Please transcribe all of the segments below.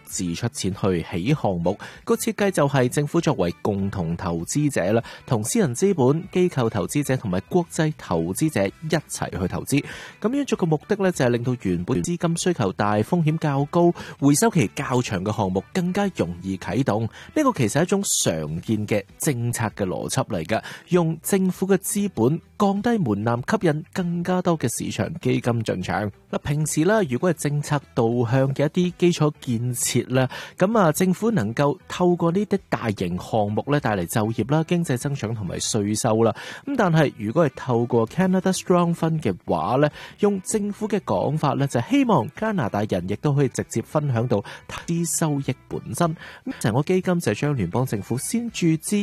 自出錢去起項目。個設計就係政府作為共同投資者啦，同私人資本、機構投資者同埋國際投資者一齊去投資。咁樣做嘅目的咧，就係令到原本資金需求大、風險較高、回收期較長嘅項目更加容易啟動。呢個其實係一種常見嘅政策嘅邏輯嚟㗎，用政府嘅資本降低門檻，吸引更加多嘅市場基金進場。嗱，平時咧，如果係政策導向嘅一啲基礎建設咧，咁政府能夠透過呢啲大型項目咧，帶嚟就業啦、經濟增長同埋稅收啦。咁但係如果係透過 Canada Strong Fund 嘅話咧，用政府嘅講法咧，就希望加拿大人亦都可以直接分享到投資收益本身。咁成個基金就將聯邦政府先注資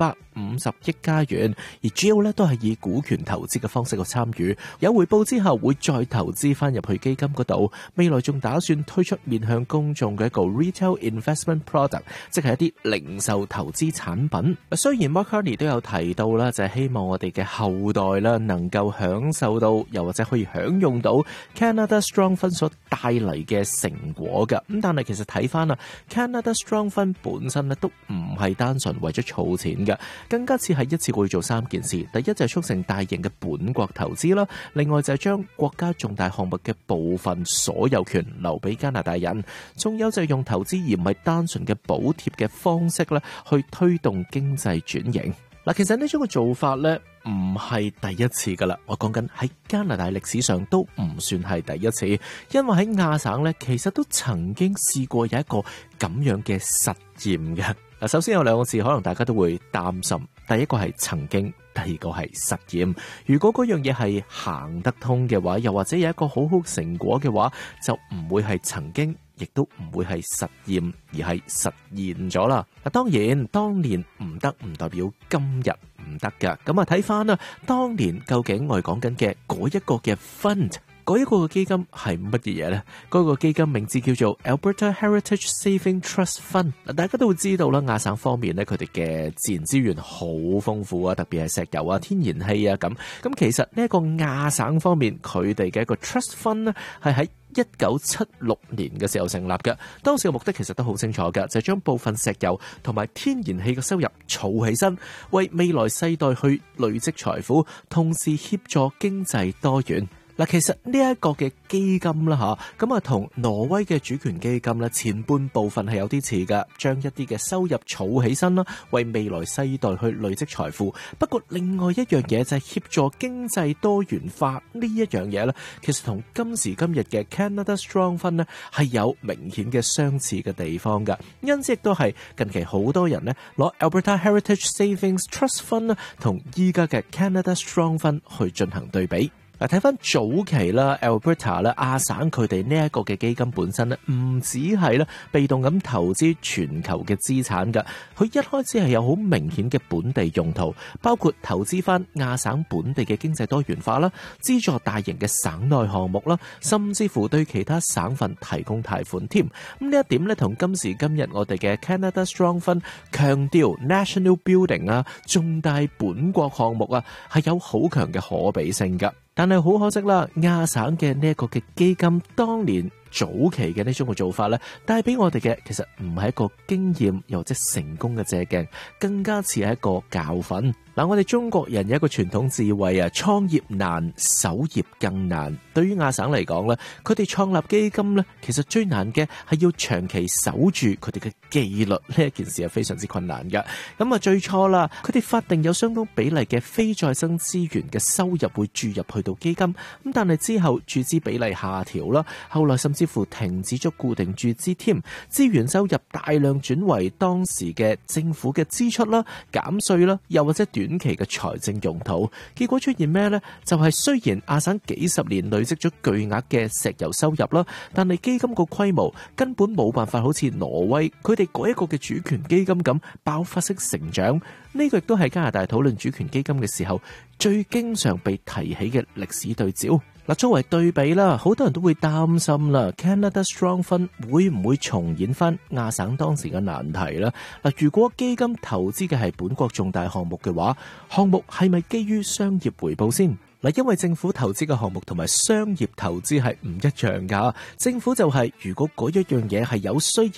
250億加元，而主要咧都係以股權投資嘅方式去參與，有回報之後會再投資翻入去基金嗰度。未來仲打算推出面向公眾嘅一個 Retail Investment Product， 即係一啲零售投資產品。雖然 Mark Carney 都有提到啦，就係希望我哋嘅後代啦能夠享受到，又或者可以享用到 Canada Strong Fund 所帶嚟嘅成果㗎。咁但係其實睇翻啦 Canada Strong Fund 本身咧都唔係單純為咗儲錢嘅，更加似係一次過去做3件事。第一就係促成大型嘅本國投資啦，另外就係將國家重大項目嘅部分所有權留俾加拿大人，仲有就係用投資而唔係單純嘅補貼嘅方式咧，去推動經濟轉型。嗱，其實呢種嘅做法咧唔係第一次噶啦，我講緊喺加拿大歷史上都唔算係第一次，因為喺亞省咧其實都曾經試過有一個咁樣嘅實驗嘅。嗱，首先有2個字可能大家都會擔心，第一個係曾經，第二個係實驗。如果嗰樣嘢係行得通嘅話，又或者有一個好好成果嘅話，就唔會係曾經，亦都唔會係實驗，而係實現咗啦。嗱，當然當年唔得唔代表今日唔得㗎。咁睇翻啦，當年究竟我哋講緊嘅嗰一個嘅 fund，嗰一個嘅基金係乜嘢嘢呢？嗰個基金名字叫做 Alberta Heritage Saving Trust Fund。大家都會知道啦，亞省方面咧，佢哋嘅自然資源好豐富啊，特別係石油啊、天然氣啊咁。其實呢一個亞省方面，佢哋嘅一個 Trust Fund 咧，係喺1976年嘅時候成立嘅。當時嘅目的其實都好清楚嘅，就係將部分石油同埋天然氣嘅收入儲起身，為未來世代去累積財富，同時協助經濟多元。嗱，其實呢一個嘅基金啦嚇，同挪威嘅主權基金咧，前半部分係有啲似嘅，將一啲嘅收入儲起身啦，為未來世代去累積財富。不過另外一樣嘢就係協助經濟多元化呢一樣嘢咧，其實同今時今日嘅 Canada Strong Fund 咧係有明顯嘅相似嘅地方㗎。因此亦都係近期好多人咧攞 Alberta Heritage Savings Trust Fund 咧同依家嘅 Canada Strong Fund 去進行對比。睇翻早期啦 Alberta 啦亞省佢哋呢一個嘅基金本身咧，唔止係咧被動咁投資全球嘅資產㗎，佢一開始係有好明顯嘅本地用途，包括投資翻亞省本地嘅經濟多元化啦，資助大型嘅省內項目啦，甚至乎對其他省份提供貸款添。咁呢一點咧，同今時今日我哋嘅 Canada Strong Fund 強調 national building 啊、重大本國項目啊，係有好強嘅可比性㗎。但係好可惜啦，亞省嘅呢一個嘅基金當年早期嘅呢種嘅做法咧，帶俾我哋嘅其實唔係一個經驗又或者成功嘅借鏡，更加似係一個教訓。我哋中國人有一個傳統智慧啊，創業難，守業更難。對於亞省嚟講咧，佢哋創立基金咧，其實最難嘅係要長期守住佢哋嘅紀律，呢一件事係非常之困難嘅。最初啦，佢哋法定有相當比例嘅非再生資源嘅收入會注入去到基金，但係之後注資比例下調啦，後來甚至乎停止咗固定注資添，資源收入大量轉為當時嘅政府嘅支出啦、減稅啦，又或者短期嘅財政用途。結果出現咩呢？就係雖然亞省幾十年累積咗巨額嘅石油收入啦，但係基金個規模根本冇辦法好似挪威佢哋嗰一個嘅主權基金咁爆發式成長。呢個亦都係加拿大討論主權基金嘅時候最經常被提起嘅歷史對照。作為對比啦，好多人都會擔心啦 Canada Strong Fund 會唔會重演翻亞省當時嘅難題啦？如果基金投資嘅係本國重大項目嘅話，項目係咪基於商業回報先？因為政府投資嘅項目同埋商業投資係唔一樣噶，政府就係如果嗰一樣嘢係有需要